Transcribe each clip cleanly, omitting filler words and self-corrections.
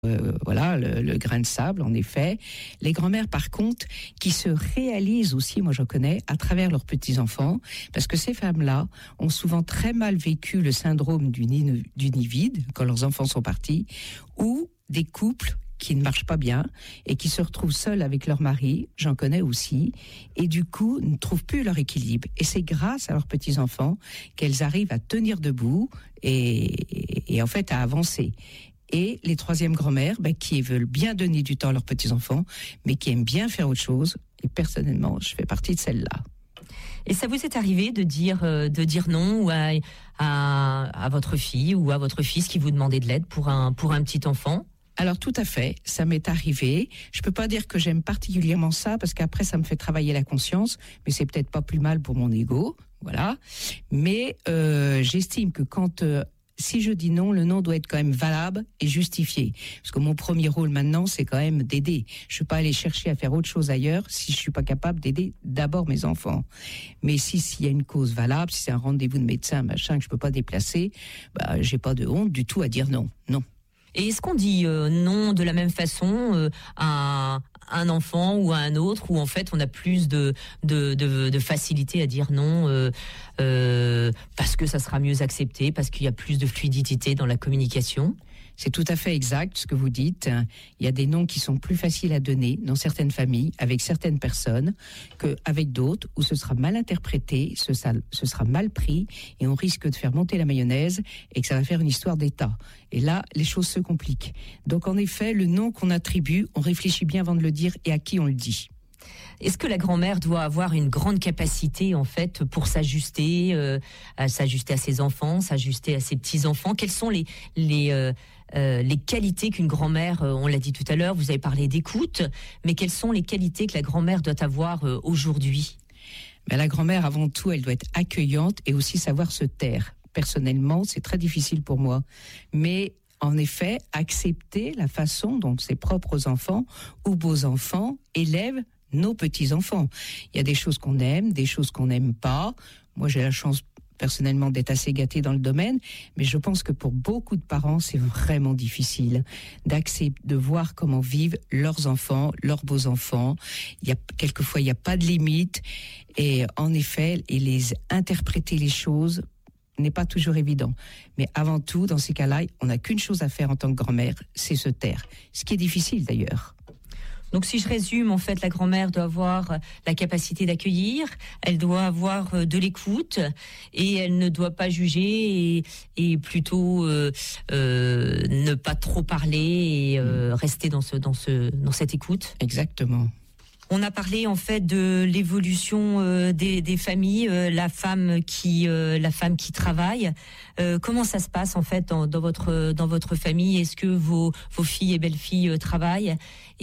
voilà, le grain de sable, en effet. Les grand-mères, par contre, qui se réalisent aussi, moi je connais, à travers leurs petits-enfants, parce que ces femmes-là ont souvent très mal vécu le syndrome du nid vide, quand leurs enfants sont partis, ou des couples qui ne marchent pas bien et qui se retrouvent seuls avec leur mari, j'en connais aussi, et du coup ne trouvent plus leur équilibre. Et c'est grâce à leurs petits-enfants qu'elles arrivent à tenir debout et en fait à avancer. Et les troisièmes grand-mères, qui veulent bien donner du temps à leurs petits-enfants, mais qui aiment bien faire autre chose. Et personnellement, je fais partie de celle-là. Et ça vous est arrivé de dire non à votre fille ou à votre fils qui vous demandait de l'aide pour un petit enfant ? Alors tout à fait, ça m'est arrivé. Je peux pas dire que j'aime particulièrement ça parce qu'après ça me fait travailler la conscience, mais c'est peut-être pas plus mal pour mon ego, voilà. Mais j'estime que quand si je dis non, le non doit être quand même valable et justifié. Parce que mon premier rôle maintenant, c'est quand même d'aider. Je ne suis pas allée chercher à faire autre chose ailleurs si je ne suis pas capable d'aider d'abord mes enfants. Mais s'il y a une cause valable, si c'est un rendez-vous de médecin, machin, que je ne peux pas déplacer, j'ai pas de honte du tout à dire non. Non. Et est-ce qu'on dit non de la même façon à un enfant ou à un autre, où en fait on a plus de facilité à dire non parce que ça sera mieux accepté, parce qu'il y a plus de fluidité dans la communication ? C'est tout à fait exact ce que vous dites. Il y a des noms qui sont plus faciles à donner dans certaines familles, avec certaines personnes, qu'avec d'autres, où ce sera mal interprété, ce sera mal pris, et on risque de faire monter la mayonnaise, et que ça va faire une histoire d'État. Et là, les choses se compliquent. Donc en effet, le nom qu'on attribue, on réfléchit bien avant de le dire, et à qui on le dit. Est-ce que la grand-mère doit avoir une grande capacité en fait pour s'ajuster à ses enfants, s'ajuster à ses petits-enfants ? Quelles sont les qualités qu'une grand-mère, on l'a dit tout à l'heure, vous avez parlé d'écoute, mais quelles sont les qualités que la grand-mère doit avoir aujourd'hui ? La grand-mère, avant tout, elle doit être accueillante et aussi savoir se taire. Personnellement, c'est très difficile pour moi. Mais en effet, accepter la façon dont ses propres enfants ou beaux-enfants élèvent nos petits-enfants. Il y a des choses qu'on aime, des choses qu'on n'aime pas. Moi, j'ai la chance personnellement d'être assez gâtée dans le domaine, mais je pense que pour beaucoup de parents, c'est vraiment difficile d'accepter, de voir comment vivent leurs enfants, leurs beaux-enfants. Quelquefois, il n'y a pas de limite. Et en effet, interpréter les choses n'est pas toujours évident. Mais avant tout, dans ces cas-là, on n'a qu'une chose à faire en tant que grand-mère, c'est se taire. Ce qui est difficile d'ailleurs. Donc si je résume, en fait, la grand-mère doit avoir la capacité d'accueillir, elle doit avoir de l'écoute et elle ne doit pas juger et plutôt ne pas trop parler et rester dans cette écoute. Exactement. On a parlé en fait de l'évolution des familles, la femme qui travaille. Comment ça se passe en fait dans votre famille ? Est-ce que vos filles et belles-filles travaillent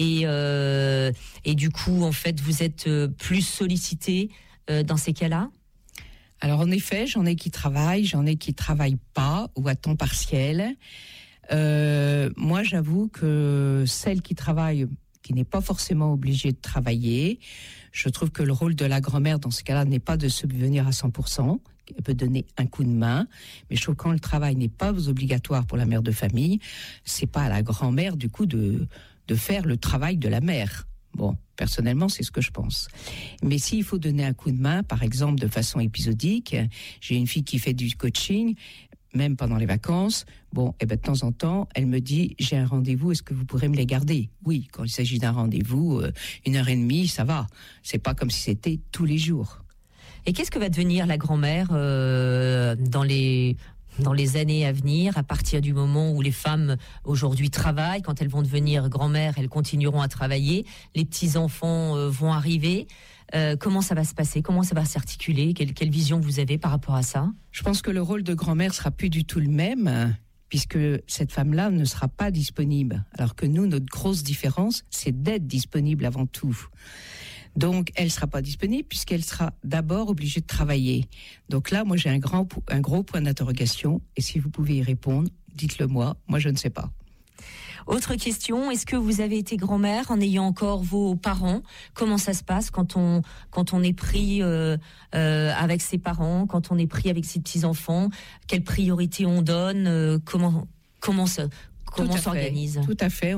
et du coup en fait vous êtes plus sollicitées dans ces cas-là ? Alors en effet, j'en ai qui travaillent pas ou à temps partiel. Moi, j'avoue que celles qui travaillent, qui n'est pas forcément obligée de travailler. Je trouve que le rôle de la grand-mère dans ce cas-là n'est pas de subvenir à 100%. Elle peut donner un coup de main, mais je trouve que quand le travail n'est pas obligatoire pour la mère de famille, c'est pas à la grand-mère du coup de faire le travail de la mère. Bon, personnellement, c'est ce que je pense. Mais s'il faut donner un coup de main, par exemple de façon épisodique, j'ai une fille qui fait du coaching, même pendant les vacances, de temps en temps, elle me dit, j'ai un rendez-vous, est-ce que vous pourrez me les garder ? Oui, quand il s'agit d'un rendez-vous, 1h30, ça va. C'est pas comme si c'était tous les jours. Et qu'est-ce que va devenir la grand-mère dans les années à venir, à partir du moment où les femmes aujourd'hui travaillent, quand elles vont devenir grand-mères, elles continueront à travailler, les petits-enfants vont arriver. Comment ça va se passer ? Comment ça va s'articuler ? Quelle vision vous avez par rapport à ça ? Je pense que le rôle de grand-mère sera plus du tout le même, puisque cette femme-là ne sera pas disponible. Alors que nous, notre grosse différence, c'est d'être disponible avant tout. Donc, elle ne sera pas disponible puisqu'elle sera d'abord obligée de travailler. Donc là, moi, j'ai un gros point d'interrogation. Et si vous pouvez y répondre, dites-le moi. Moi, je ne sais pas. Autre question, est-ce que vous avez été grand-mère en ayant encore vos parents ? Comment ça se passe quand on est pris avec ses parents, quand on est pris avec ses petits-enfants ? Quelle priorité on donne ? Comment comment s'organise. Tout à fait.